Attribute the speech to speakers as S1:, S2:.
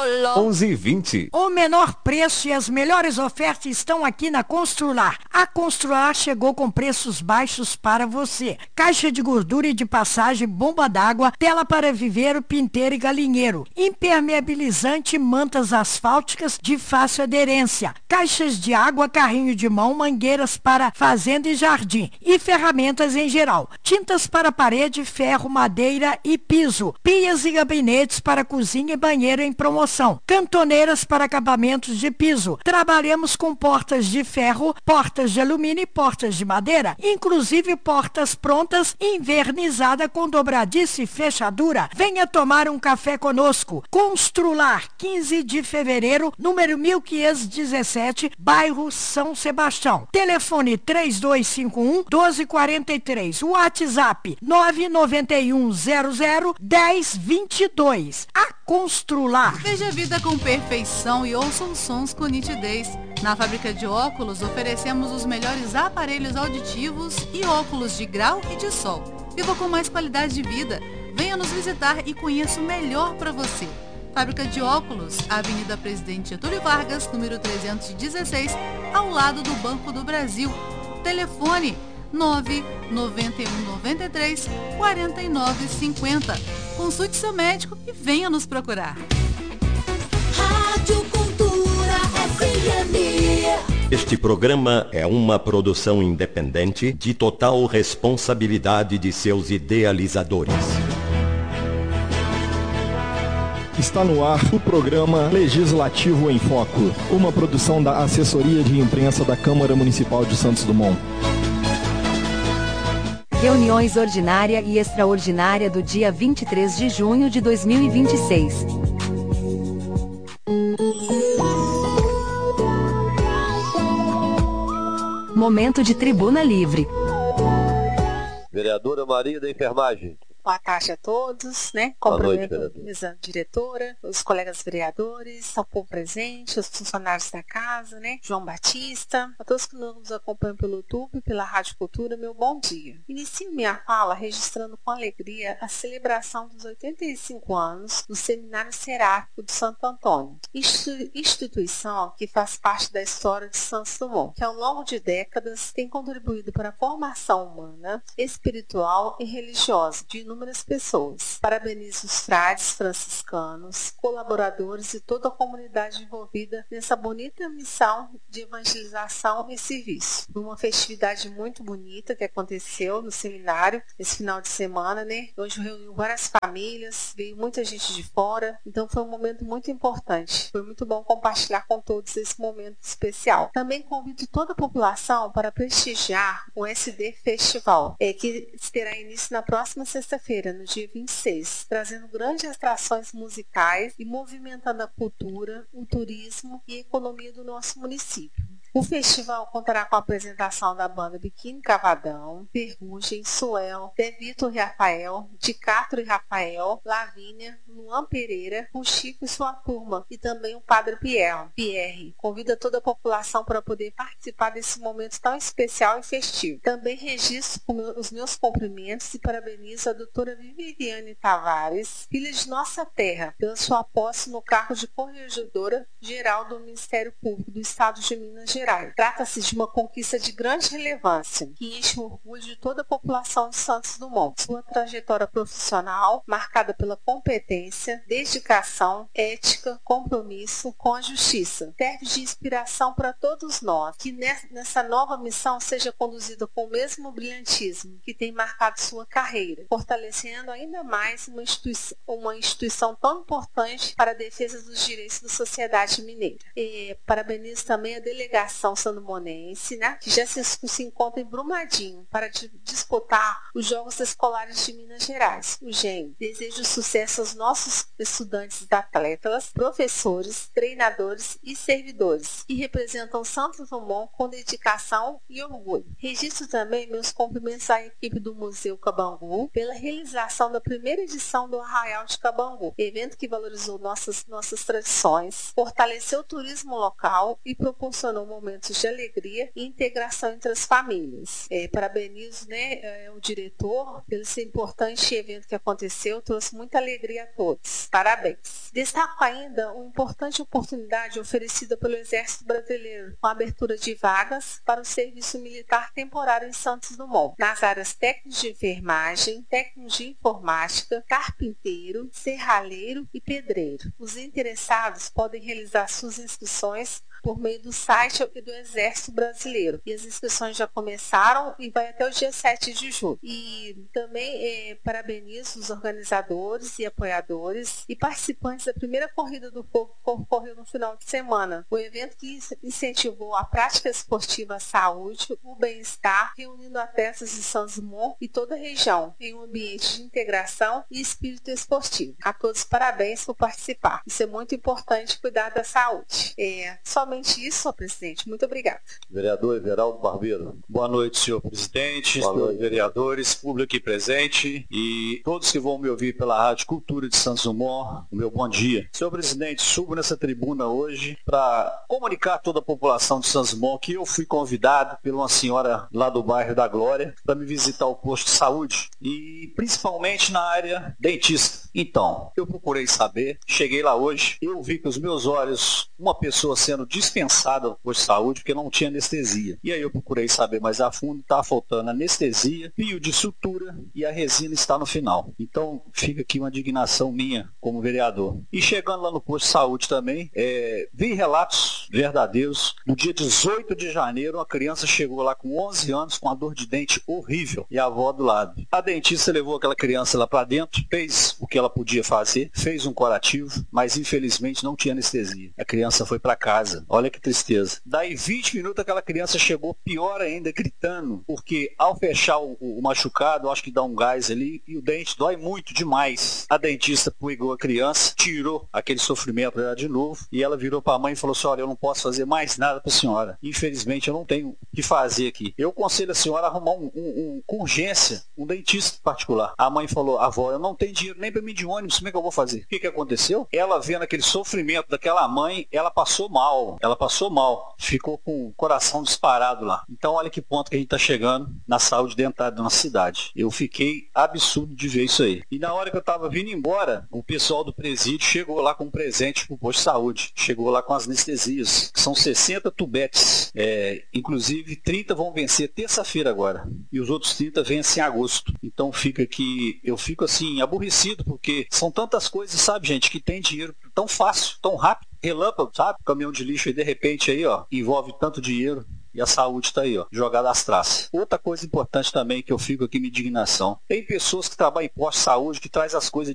S1: 11h20.
S2: O menor preço e as melhores ofertas estão aqui na Constrular. A Constrular chegou com preços baixos para você. Caixa de gordura e de passagem, bomba d'água, tela para viveiro, pinteiro e galinheiro. Impermeabilizante, mantas asfálticas de fácil aderência. Caixas de água, carrinho de mão, mangueiras para fazenda e jardim. E ferramentas em geral. Tintas para parede, ferro, madeira e piso. Pias e gabinetes para cozinha e banheiro em promoção. Cantoneiras para acabamentos de piso. Trabalhamos com portas de ferro, portas de alumínio e portas de madeira, inclusive portas prontas, invernizada com dobradiça e fechadura. Venha tomar um café conosco. Constrular, 15 de fevereiro, número 1517, bairro São Sebastião. Telefone 3251-1243. WhatsApp 991001022. A Constrular.
S3: Veja a vida com perfeição e ouça os sons com nitidez. Na fábrica de óculos oferecemos os melhores aparelhos auditivos e óculos de grau e de sol. Viva com mais qualidade de vida. Venha nos visitar e conheça o melhor para você. Fábrica de óculos, Avenida Presidente Getúlio Vargas, número 316, ao lado do Banco do Brasil. Telefone 99193 4950. Consulte seu médico e venha nos procurar.
S4: Rádio Cultura FM.
S1: Este programa é uma produção independente de total responsabilidade de seus idealizadores.
S5: Está no ar o programa Legislativo em Foco, uma produção da Assessoria de Imprensa da Câmara Municipal de Santos Dumont.
S6: Reuniões ordinária e extraordinária do dia 23 de junho de 2026. Momento de tribuna livre.
S7: Vereadora Maria da Enfermagem.
S8: Boa tarde a todos, né? Cumprimento a mesa diretora, os colegas vereadores, ao povo presente, os funcionários da casa, né? João Batista, a todos que nos acompanham pelo YouTube, pela Rádio Cultura, meu bom dia. Inicio minha fala registrando com alegria a celebração dos 85 anos do Seminário Seráfico de Santo Antônio, instituição que faz parte da história de Santos Dumont, que ao longo de décadas tem contribuído para a formação humana, espiritual e religiosa de inúmeras pessoas. Parabenizo os frades franciscanos, colaboradores e toda a comunidade envolvida nessa bonita missão de evangelização e serviço. Foi uma festividade muito bonita que aconteceu no seminário esse final de semana, né? Onde reuniu várias famílias, veio muita gente de fora, então foi um momento muito importante. Foi muito bom compartilhar com todos esse momento especial. Também convido toda a população para prestigiar o SD Festival, que terá início na próxima sexta-feira, no dia 26, trazendo grandes atrações musicais e movimentando a cultura, o turismo e a economia do nosso município. O festival contará com a apresentação da banda Biquíni Cavadão, Ferrugem, Suel, De Vitor e Rafael, de Castro e Rafael, Lavínia, Luan Pereira, o Chico e sua turma, e também o Padre Pierre. Convido toda a população para poder participar desse momento tão especial e festivo. Também registro os meus cumprimentos e parabenizo a doutora Viviane Tavares, filha de nossa terra, pela sua posse no cargo de Corregedora Geral do Ministério Público do Estado de Minas Gerais. Trata-se de uma conquista de grande relevância, que enche o orgulho de toda a população de Santos Dumont. Sua trajetória profissional, marcada pela competência, dedicação, ética, compromisso com a justiça, serve de inspiração para todos nós, que nessa nova missão seja conduzida com o mesmo brilhantismo que tem marcado sua carreira, fortalecendo ainda mais uma instituição tão importante para a defesa dos direitos da sociedade mineira. Parabenizo também a delegação sandomonense, né, que já se encontra em Brumadinho para disputar os Jogos Escolares de Minas Gerais, o GEM. Desejo sucesso aos nossos estudantes e atletas, professores, treinadores e servidores, que representam Santos Dumont com dedicação e orgulho. Registro também meus cumprimentos à equipe do Museu Cabangu pela realização da primeira edição do Arraial de Cabangu, evento que valorizou nossas tradições, fortaleceu o turismo local e proporcionou momentos momentos de alegria e integração entre as famílias. Parabenizo, o diretor pelo esse importante evento que aconteceu, trouxe muita alegria a todos. Parabéns. Destaco ainda uma importante oportunidade oferecida pelo Exército Brasileiro, com a abertura de vagas para o serviço militar temporário em Santos Dumont, nas áreas técnicos de enfermagem, técnicos de informática, carpinteiro, serralheiro e pedreiro. Os interessados podem realizar suas inscrições por meio do site do Exército Brasileiro. E as inscrições já começaram e vai até o dia 7 de julho. E também parabenizo os organizadores e apoiadores e participantes da primeira Corrida do Fogo que ocorreu no final de semana. O evento que incentivou a prática esportiva, a saúde, o bem-estar, reunindo atletas de Santos Dumont e toda a região em um ambiente de integração e espírito esportivo. A todos parabéns por participar. Isso é muito importante, cuidar da saúde. Somente isso, senhor presidente. Muito obrigada.
S7: Vereador Everaldo Barbeiro.
S9: Boa noite, senhor presidente, senhores vereadores, público aqui presente e todos que vão me ouvir pela Rádio Cultura de Santos Dumont, o meu bom dia. Senhor presidente, subo nessa tribuna hoje para comunicar a toda a população de Santos Dumont que eu fui convidado por uma senhora lá do bairro da Glória para me visitar o posto de saúde e principalmente na área dentista. Então, eu procurei saber, cheguei lá hoje, eu vi com os meus olhos uma pessoa sendo dispensada do posto de saúde porque não tinha anestesia. E aí eu procurei saber mais a fundo, estava faltando anestesia, fio de sutura e a resina está no final. Então fica aqui uma indignação minha como vereador. E chegando lá no posto de saúde também, vi relatos verdadeiros. No dia 18 de janeiro, uma criança chegou lá com 11 anos com uma dor de dente horrível e a avó do lado. A dentista levou aquela criança lá para dentro, fez o que ela podia fazer, fez um curativo, mas infelizmente não tinha anestesia. A criança foi para casa. Olha que tristeza. Daí 20 minutos aquela criança chegou pior ainda, gritando, porque ao fechar o machucado, acho que dá um gás ali e o dente dói muito demais. A dentista pegou a criança, tirou aquele sofrimento dela de novo e ela virou para a mãe e falou assim: olha, eu não posso fazer mais nada para a senhora. Infelizmente eu não tenho o que fazer aqui. Eu aconselho a senhora a arrumar com urgência um dentista particular. A mãe falou: avó, eu não tenho dinheiro nem para mim de ônibus, como é que eu vou fazer? O que aconteceu? Ela vendo aquele sofrimento daquela mãe, ela passou mal. Ficou com o coração disparado lá. Então olha que ponto que a gente está chegando na saúde dentária da nossa cidade. Eu fiquei absurdo de ver isso aí. E na hora que eu estava vindo embora, o pessoal do presídio chegou lá com um presente pro posto de saúde. Chegou lá com as anestesias. São 60 tubetes. Inclusive 30 vão vencer terça-feira agora. E os outros 30 vencem em agosto. Então eu fico assim, aborrecido, porque são tantas coisas, sabe, gente, que tem dinheiro tão fácil, tão rápido, relâmpago, sabe? Caminhão de lixo aí, de repente, aí, ó, envolve tanto dinheiro. E a saúde está aí, ó, jogada às traças. Outra coisa importante também que eu fico aqui, minha indignação. Tem pessoas que trabalham em posto de saúde que traz as coisas